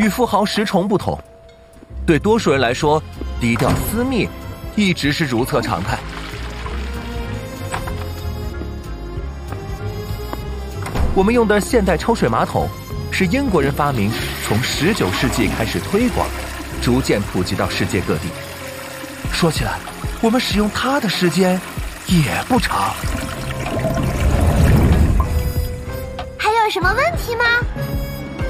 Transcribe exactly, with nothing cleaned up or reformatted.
与富豪十重不同。对多数人来说，低调私密一直是如厕常态。我们用的现代抽水马桶是英国人发明，从十九世纪开始推广，逐渐普及到世界各地。说起来，我们使用它的时间也不长。 还有什么问题吗？